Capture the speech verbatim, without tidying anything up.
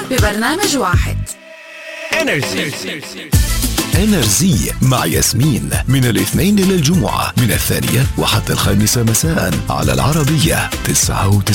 ببرنامج واحد. انرجي انرجي مع ياسمين من الاثنين إلى الجمعة من الثانية وحتى الخامسة مساء على العربية تسعة وتسعين.